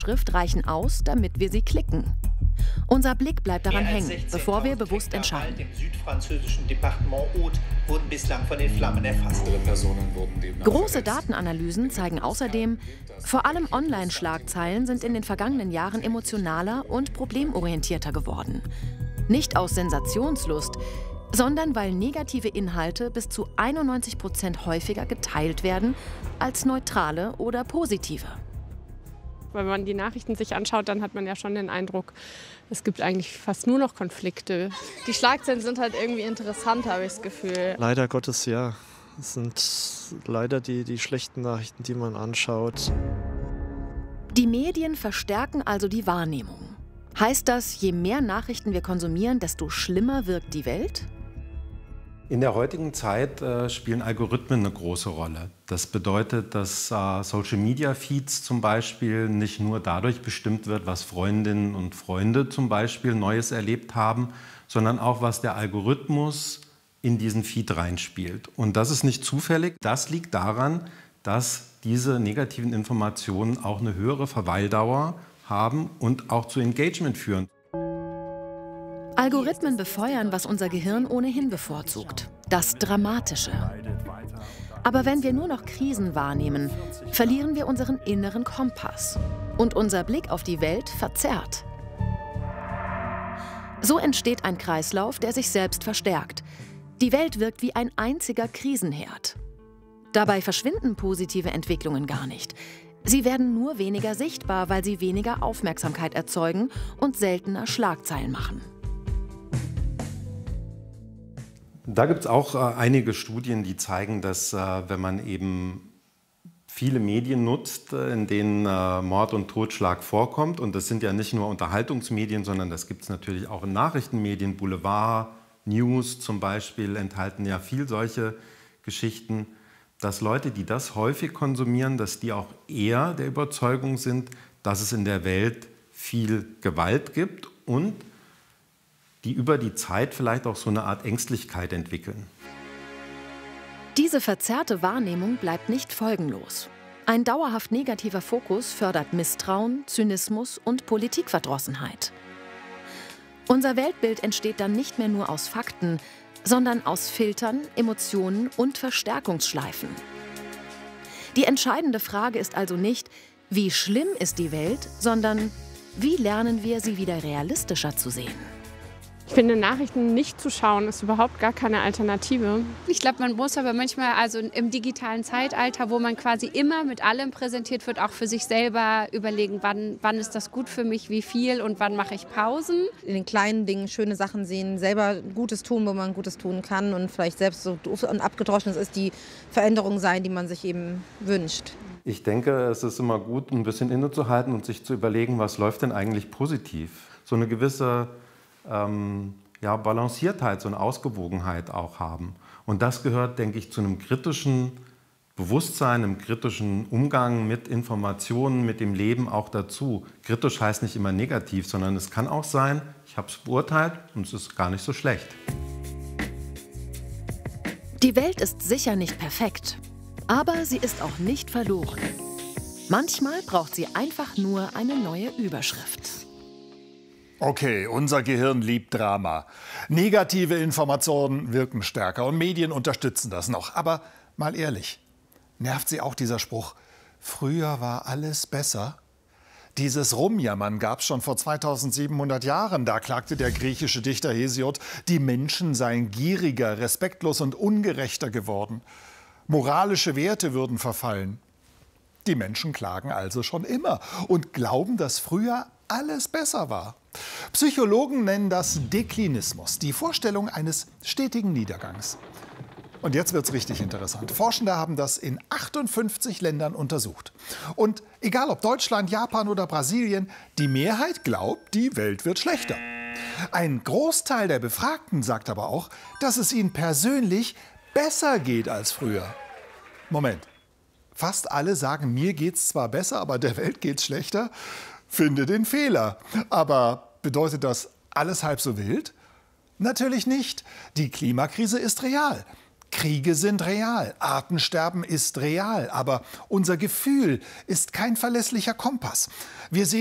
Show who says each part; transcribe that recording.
Speaker 1: Schrift reichen aus, damit wir sie klicken. Unser Blick bleibt daran hängen, bevor wir bewusst entscheiden.
Speaker 2: Im südfranzösischen Departement Aude wurden bislang von den Flammen erfasst.
Speaker 1: Große Datenanalysen zeigen außerdem, vor allem Online-Schlagzeilen sind in den vergangenen Jahren emotionaler und problemorientierter geworden. Nicht aus Sensationslust, sondern weil negative Inhalte bis zu 91% häufiger geteilt werden als neutrale oder positive.
Speaker 3: Wenn man die Nachrichten sich anschaut, dann hat man ja schon den Eindruck, es gibt eigentlich fast nur noch Konflikte.
Speaker 4: Die Schlagzeilen sind halt irgendwie interessant, habe ich das Gefühl.
Speaker 5: Leider Gottes ja. Es sind leider die schlechten Nachrichten, die man anschaut.
Speaker 1: Die Medien verstärken also die Wahrnehmung. Heißt das, je mehr Nachrichten wir konsumieren, desto schlimmer wirkt die Welt?
Speaker 6: In der heutigen Zeit spielen Algorithmen eine große Rolle. Das bedeutet, dass Social-Media-Feeds zum Beispiel nicht nur dadurch bestimmt wird, was Freundinnen und Freunde zum Beispiel Neues erlebt haben, sondern auch, was der Algorithmus in diesen Feed reinspielt. Und das ist nicht zufällig. Das liegt daran, dass diese negativen Informationen auch eine höhere Verweildauer haben und auch zu Engagement führen.
Speaker 1: Algorithmen befeuern, was unser Gehirn ohnehin bevorzugt, das Dramatische. Aber wenn wir nur noch Krisen wahrnehmen, verlieren wir unseren inneren Kompass und unser Blick auf die Welt verzerrt. So entsteht ein Kreislauf, der sich selbst verstärkt. Die Welt wirkt wie ein einziger Krisenherd. Dabei verschwinden positive Entwicklungen gar nicht. Sie werden nur weniger sichtbar, weil sie weniger Aufmerksamkeit erzeugen und seltener Schlagzeilen machen.
Speaker 6: Da gibt es auch einige Studien, die zeigen, dass wenn man eben viele Medien nutzt, in denen Mord und Totschlag vorkommt, und das sind ja nicht nur Unterhaltungsmedien, sondern das gibt es natürlich auch in Nachrichtenmedien, Boulevard, News zum Beispiel enthalten ja viel solche Geschichten, dass Leute, die das häufig konsumieren, dass die auch eher der Überzeugung sind, dass es in der Welt viel Gewalt gibt und die über die Zeit vielleicht auch so eine Art Ängstlichkeit entwickeln.
Speaker 1: Diese verzerrte Wahrnehmung bleibt nicht folgenlos. Ein dauerhaft negativer Fokus fördert Misstrauen, Zynismus und Politikverdrossenheit. Unser Weltbild entsteht dann nicht mehr nur aus Fakten, sondern aus Filtern, Emotionen und Verstärkungsschleifen. Die entscheidende Frage ist also nicht, wie schlimm ist die Welt, sondern wie lernen wir, sie wieder realistischer zu sehen.
Speaker 3: Ich finde, Nachrichten nicht zu schauen, ist überhaupt gar keine Alternative.
Speaker 7: Ich glaube, man muss aber manchmal, also im digitalen Zeitalter, wo man quasi immer mit allem präsentiert wird, auch für sich selber überlegen, wann ist das gut für mich, wie viel und wann mache ich Pausen.
Speaker 4: In den kleinen Dingen schöne Sachen sehen, selber Gutes tun, wo man Gutes tun kann und vielleicht selbst so doof und abgedroschen ist die Veränderung sein, die man sich eben wünscht.
Speaker 6: Ich denke, es ist immer gut, ein bisschen innezuhalten und sich zu überlegen, was läuft denn eigentlich positiv. So eine gewisse Balanciertheit, so eine Ausgewogenheit auch haben. Und das gehört, denke ich, zu einem kritischen Bewusstsein, einem kritischen Umgang mit Informationen, mit dem Leben auch dazu. Kritisch heißt nicht immer negativ, sondern es kann auch sein, ich habe es beurteilt und es ist gar nicht so schlecht.
Speaker 1: Die Welt ist sicher nicht perfekt, aber sie ist auch nicht verloren. Manchmal braucht sie einfach nur eine neue Überschrift.
Speaker 8: Okay, unser Gehirn liebt Drama. Negative Informationen wirken stärker und Medien unterstützen das noch. Aber mal ehrlich, nervt Sie auch dieser Spruch, früher war alles besser? Dieses Rumjammern gab es schon vor 2700 Jahren. Da klagte der griechische Dichter Hesiod, die Menschen seien gieriger, respektlos und ungerechter geworden. Moralische Werte würden verfallen. Die Menschen klagen also schon immer und glauben, dass früher alles besser war. Psychologen nennen das Deklinismus, die Vorstellung eines stetigen Niedergangs. Und jetzt wird's richtig interessant. Forschende haben das in 58 Ländern untersucht. Und egal ob Deutschland, Japan oder Brasilien, die Mehrheit glaubt, die Welt wird schlechter. Ein Großteil der Befragten sagt aber auch, dass es ihnen persönlich besser geht als früher. Moment, fast alle sagen, mir geht's zwar besser, aber der Welt geht's schlechter. Finde den Fehler. Aber bedeutet das alles halb so wild? Natürlich nicht. Die Klimakrise ist real. Kriege sind real, Artensterben ist real, aber unser Gefühl ist kein verlässlicher Kompass. Wir sehen